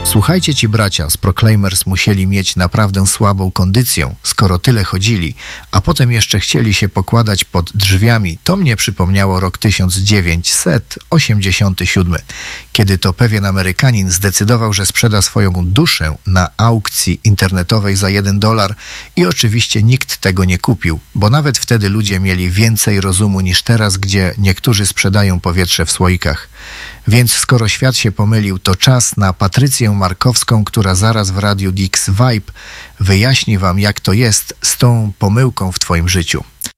Słuchajcie, ci bracia z Proclaimers musieli mieć naprawdę słabą kondycję, skoro tyle chodzili, a potem jeszcze chcieli się pokładać pod drzwiami. To mnie przypomniało rok 1987, kiedy to pewien Amerykanin zdecydował, że sprzeda swoją duszę na aukcji internetowej za $1 i oczywiście nikt tego nie kupił, bo nawet wtedy ludzie mieli więcej rozumu niż teraz, gdzie niektórzy sprzedają powietrze w słoikach. Więc skoro świat się pomylił, to czas na Patrycję Markowską, która zaraz w Radiu Geeks Vibe wyjaśni wam, jak to jest z tą pomyłką w twoim życiu.